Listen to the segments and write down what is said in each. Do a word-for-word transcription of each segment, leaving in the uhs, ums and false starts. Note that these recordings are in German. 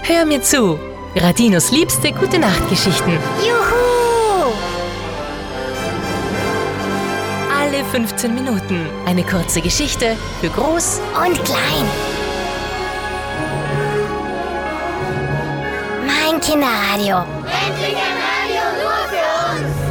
Hör mir zu. Radinos liebste Gute-Nacht-Geschichten. Juhu! Alle fünfzehn Minuten eine kurze Geschichte für Groß Und klein. Mein Kinderradio. Endlich ein Radio nur für uns!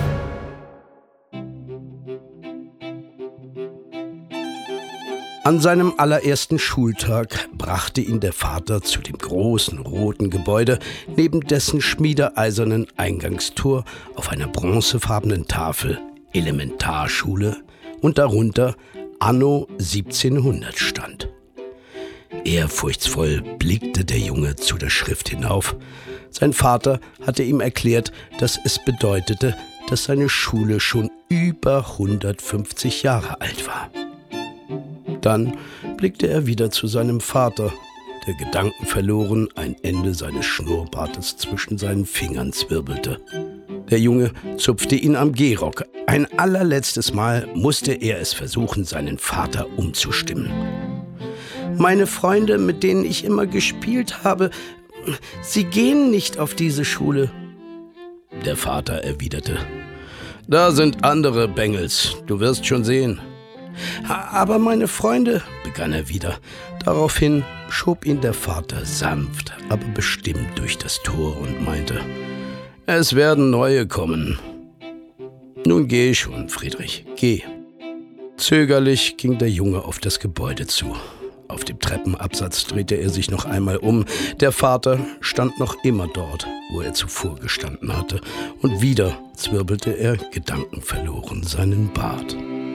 An seinem allerersten Schultag brachte ihn der Vater zu dem großen roten Gebäude, neben dessen schmiedeeisernen Eingangstor auf einer bronzefarbenen Tafel Elementarschule und darunter Anno siebzehnhundert stand. Ehrfurchtsvoll blickte der Junge zu der Schrift hinauf. Sein Vater hatte ihm erklärt, dass es bedeutete, dass seine Schule schon über hundertfünfzig Jahre alt war. Dann blickte er wieder zu seinem Vater, der gedankenverloren ein Ende seines Schnurrbartes zwischen seinen Fingern zwirbelte. Der Junge zupfte ihn am Gehrock. Ein allerletztes Mal musste er es versuchen, seinen Vater umzustimmen. »Meine Freunde, mit denen ich immer gespielt habe, sie gehen nicht auf diese Schule.« Der Vater erwiderte, »Da sind andere Bengels, du wirst schon sehen.« »Aber meine Freunde«, begann er wieder. Daraufhin schob ihn der Vater sanft, aber bestimmt durch das Tor und meinte, »Es werden neue kommen.« »Nun geh schon, Friedrich, geh.« Zögerlich ging der Junge auf das Gebäude zu. Auf dem Treppenabsatz drehte er sich noch einmal um. Der Vater stand noch immer dort, wo er zuvor gestanden hatte, und wieder zwirbelte er gedankenverloren seinen Bart.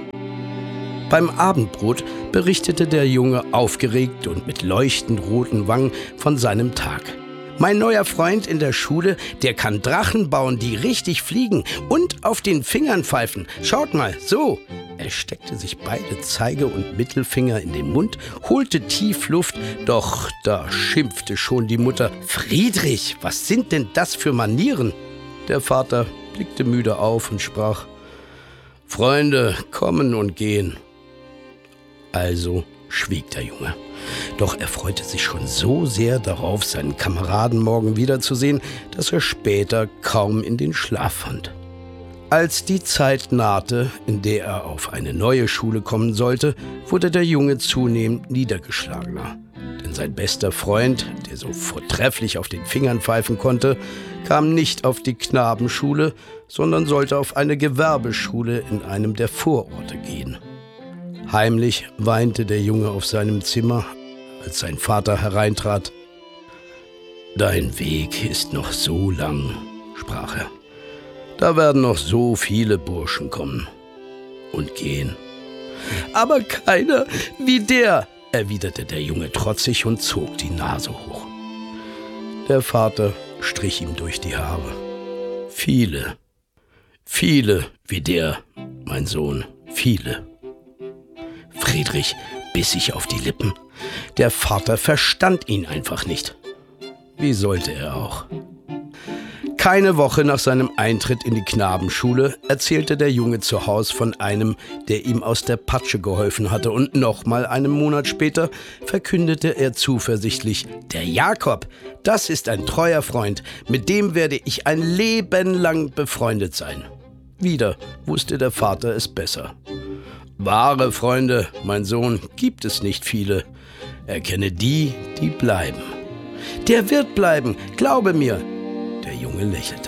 Beim Abendbrot berichtete der Junge aufgeregt und mit leuchtend roten Wangen von seinem Tag. »Mein neuer Freund in der Schule, der kann Drachen bauen, die richtig fliegen und auf den Fingern pfeifen. Schaut mal, so!« Er steckte sich beide Zeige- und Mittelfinger in den Mund, holte tief Luft, doch da schimpfte schon die Mutter. »Friedrich, was sind denn das für Manieren?« Der Vater blickte müde auf und sprach, »Freunde kommen und gehen.« Also schwieg der Junge. Doch er freute sich schon so sehr darauf, seinen Kameraden morgen wiederzusehen, dass er später kaum in den Schlaf fand. Als die Zeit nahte, in der er auf eine neue Schule kommen sollte, wurde der Junge zunehmend niedergeschlagener. Denn sein bester Freund, der so vortrefflich auf den Fingern pfeifen konnte, kam nicht auf die Knabenschule, sondern sollte auf eine Gewerbeschule in einem der Vororte gehen. Heimlich weinte der Junge auf seinem Zimmer, als sein Vater hereintrat. »Dein Weg ist noch so lang«, sprach er. »Da werden noch so viele Burschen kommen und gehen.« »Aber keiner wie der«, erwiderte der Junge trotzig und zog die Nase hoch. Der Vater strich ihm durch die Haare. »Viele, viele wie der, mein Sohn, viele.« Friedrich biss sich auf die Lippen. Der Vater verstand ihn einfach nicht. Wie sollte er auch? Keine Woche nach seinem Eintritt in die Knabenschule erzählte der Junge zu Hause von einem, der ihm aus der Patsche geholfen hatte, und nochmal einen Monat später verkündete er zuversichtlich, »Der Jakob, das ist ein treuer Freund, mit dem werde ich ein Leben lang befreundet sein.« Wieder wusste der Vater es besser. »Wahre Freunde, mein Sohn, gibt es nicht viele. Erkenne die, die bleiben.« »Der wird bleiben, glaube mir.« Der Junge lächelte.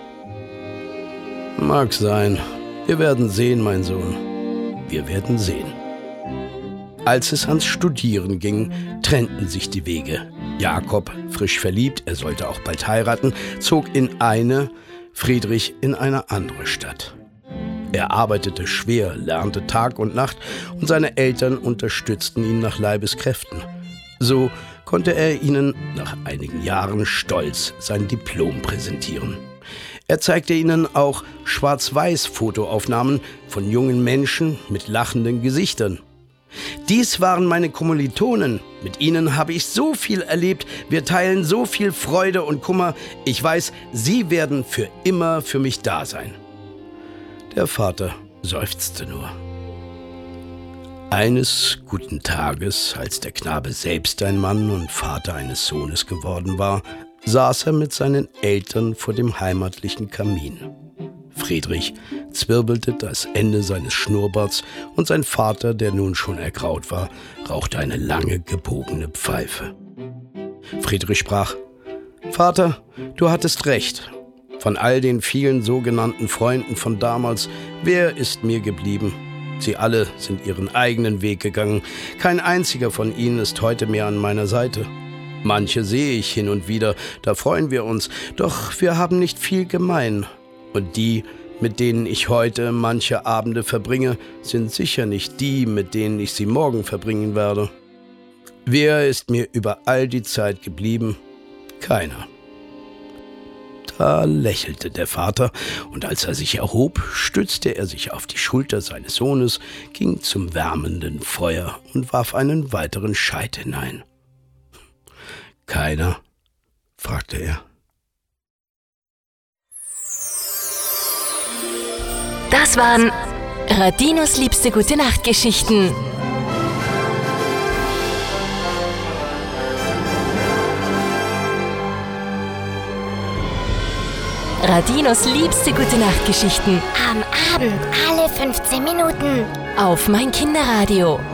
»Mag sein. Wir werden sehen, mein Sohn. Wir werden sehen.« Als es ans Studieren ging, trennten sich die Wege. Jakob, frisch verliebt, er sollte auch bald heiraten, zog in eine, Friedrich in eine andere Stadt. Er arbeitete schwer, lernte Tag und Nacht und seine Eltern unterstützten ihn nach Leibeskräften. So konnte er ihnen nach einigen Jahren stolz sein Diplom präsentieren. Er zeigte ihnen auch Schwarz-Weiß-Fotoaufnahmen von jungen Menschen mit lachenden Gesichtern. »Dies waren meine Kommilitonen. Mit ihnen habe ich so viel erlebt. Wir teilen so viel Freude und Kummer. Ich weiß, sie werden für immer für mich da sein.« Der Vater seufzte nur. Eines guten Tages, als der Knabe selbst ein Mann und Vater eines Sohnes geworden war, saß er mit seinen Eltern vor dem heimatlichen Kamin. Friedrich zwirbelte das Ende seines Schnurrbarts und sein Vater, der nun schon ergraut war, rauchte eine lange, gebogene Pfeife. Friedrich sprach: »Vater, du hattest recht. Von all den vielen sogenannten Freunden von damals, wer ist mir geblieben? Sie alle sind ihren eigenen Weg gegangen. Kein einziger von ihnen ist heute mehr an meiner Seite. Manche sehe ich hin und wieder, da freuen wir uns, doch wir haben nicht viel gemein. Und die, mit denen ich heute manche Abende verbringe, sind sicher nicht die, mit denen ich sie morgen verbringen werde. Wer ist mir über all die Zeit geblieben? Keiner.« Da lächelte der Vater, und als er sich erhob, stützte er sich auf die Schulter seines Sohnes, ging zum wärmenden Feuer und warf einen weiteren Scheit hinein. »Keiner?« fragte er. Das waren Radinos liebste Gute-Nacht-Geschichten. Radinos liebste Gute-Nacht-Geschichten. Am Abend alle fünfzehn Minuten. Auf mein Kinderradio.